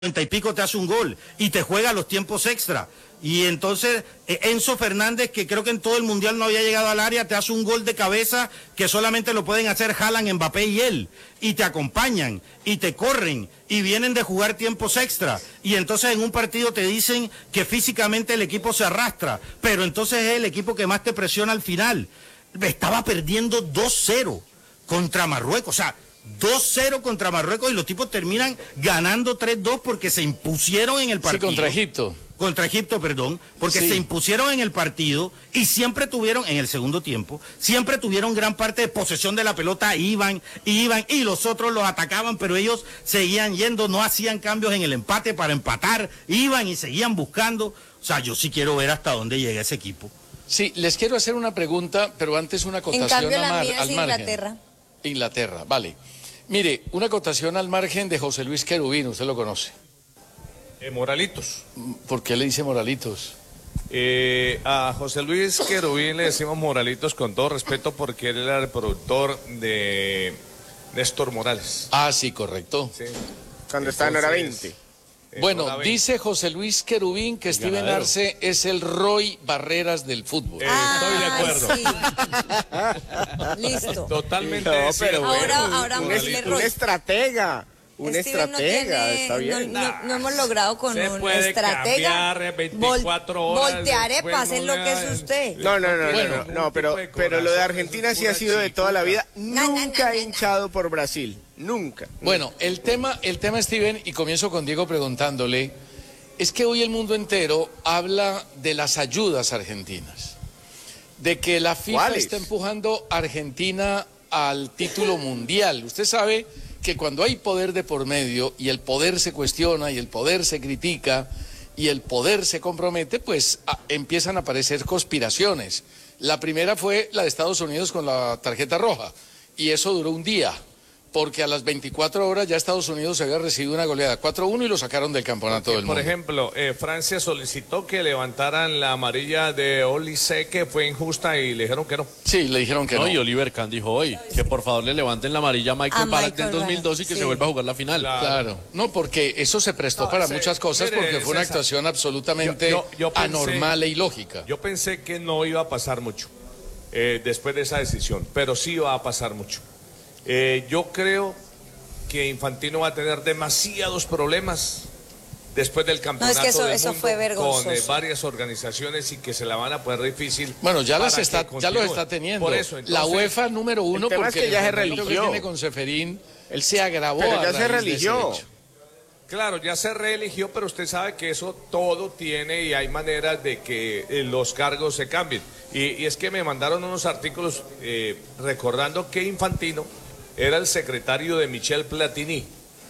90 y pico te hace un gol y te juega los tiempos extra. Y entonces Enzo Fernández, que creo que en todo el mundial no había llegado al área, te hace un gol de cabeza que solamente lo pueden hacer Haaland, Mbappé y él. Y te acompañan, y te corren, y vienen de jugar tiempos extra. Y entonces en un partido te dicen que físicamente el equipo se arrastra, pero entonces es el equipo que más te presiona al final. Estaba perdiendo 2-0 contra Marruecos, o sea, 2-0 contra Marruecos y los tipos terminan ganando 3-2 porque se impusieron en el partido. Sí, contra Egipto. Contra Egipto, perdón, porque se impusieron en el partido y siempre tuvieron, en el segundo tiempo, siempre tuvieron gran parte de posesión de la pelota, iban y los otros los atacaban, pero ellos seguían yendo, no hacían cambios en el empate para empatar, iban y seguían buscando. O sea, yo sí quiero ver hasta dónde llega ese equipo. Sí, les quiero hacer una pregunta, pero antes una acotación en cambio, la mía es al margen. Inglaterra. Inglaterra, vale. Mire, una acotación al margen de José Luis Querubín, usted lo conoce. Moralitos. ¿Por qué le dice Moralitos? A José Luis Querubín le decimos Moralitos con todo respeto porque él era el productor de Néstor Morales. Ah, sí, correcto. Sí. Cuando estaba en hora 20. Bueno, dice José Luis Querubín que Steven Arce es el Roy Barreras del fútbol. Estoy de acuerdo. Sí. Listo. Totalmente. No, pero ahora un Roy. estratega. Un estratega, está bien. No hemos logrado con Se un puede estratega. cambiar 24 horas. Voltear, después pase lo que es usted. No, pero lo de Argentina sí ha sido de toda la vida. Nunca he hinchado por Brasil. Nunca. Bueno, el tema, Steven, y comienzo con Diego preguntándole, es que hoy el mundo entero habla de las ayudas argentinas, de que la FIFA está empujando a Argentina al título mundial. Usted sabe que cuando hay poder de por medio y el poder se cuestiona y el poder se critica y el poder se compromete, pues empiezan a aparecer conspiraciones. La primera fue la de Estados Unidos con la tarjeta roja y eso duró un día, porque a las 24 horas ya Estados Unidos había recibido una goleada 4-1 y lo sacaron del campeonato del mundo. Por ejemplo, Francia solicitó que levantaran la amarilla de Olise, que fue injusta, y le dijeron que no. Sí, le dijeron que no. Y Oliver Kahn dijo hoy que por favor le levanten la amarilla a Michael Ballack del 2002 y que se vuelva a jugar la final. Claro. No, después eso se prestó para muchas cosas, porque fue una actuación absolutamente yo pensé, anormal e ilógica. Yo pensé que no iba a pasar mucho después de esa decisión, pero sí iba a pasar mucho. Yo creo que Infantino va a tener demasiados problemas después del campeonato del mundo, eso fue vergonzoso, con varias organizaciones y que se la van a poner difícil. Bueno, ya lo está teniendo. Por eso, entonces, la UEFA número uno, porque es que ya se religió. Que tiene con Seferín, él se agravó. Pero ya se religió. Claro, ya se reeligió, pero usted sabe que eso todo tiene y hay maneras de que los cargos se cambien. Y es que me mandaron unos artículos recordando que Infantino era el secretario de Michel Platini.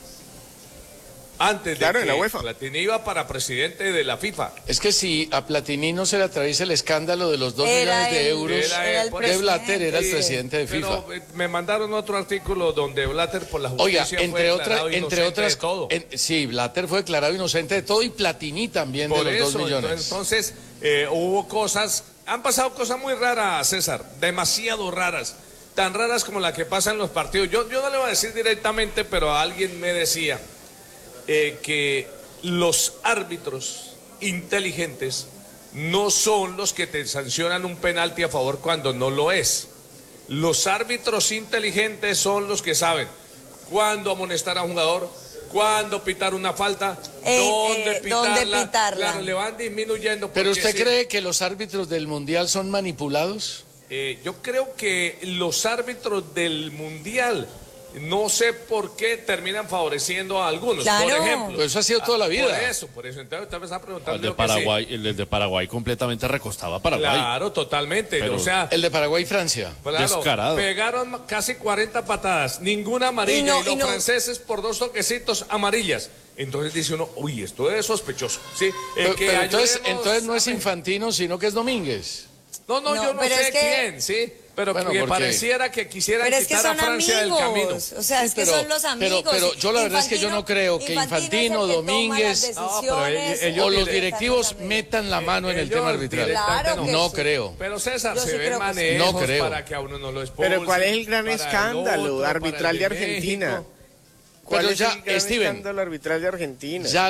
Antes de que en la UEFA. Platini iba para presidente de la FIFA. Es que si a Platini no se le atraviesa el escándalo de los 2 millones de euros de Blatter, era el presidente de FIFA. Pero me mandaron otro artículo donde Blatter por la justicia entre otras todo. Sí, Blatter fue declarado inocente de todo y Platini también por de los eso, 2 millones. Entonces, hubo cosas, han pasado cosas muy raras, César, demasiado raras. Tan raras como la que pasa en los partidos. Yo no le voy a decir directamente, pero alguien me decía que los árbitros inteligentes no son los que te sancionan un penalti a favor cuando no lo es. Los árbitros inteligentes son los que saben cuándo amonestar a un jugador, cuándo pitar una falta, dónde pitarla. Claro, le van disminuyendo. ¿Pero usted cree que los árbitros del Mundial son manipulados? Yo creo que los árbitros del Mundial, no sé por qué terminan favoreciendo a algunos. Claro. Por ejemplo. Pues eso ha sido toda la vida. Por eso. Entonces usted me está preguntando. El de Paraguay completamente recostaba a Paraguay. Claro, totalmente. Pero, o sea, el de Paraguay y Francia. Claro, descarado. Pegaron casi 40 patadas, ninguna amarilla, y los franceses por 2 toquecitos amarillas. Entonces dice uno, uy, esto es sospechoso. ¿Sí? Pero entonces no es Infantino, sino que es Domínguez. No, yo no sé quién, ¿sí? Pero bueno, que pareciera que quisieran quitar a Francia del camino. O sea, es que son los amigos. Pero yo la verdad es que yo no creo que Infantino, Domínguez o los directivos metan la mano en el tema arbitral. Claro que no sí. creo. Pero César, se ven creo que manejos no creo. para que a uno no lo expulsen. Pero ¿cuál es el gran escándalo arbitral de Argentina? ¿Cuál pero es ya, el gran Steven, escándalo arbitral de Argentina? ya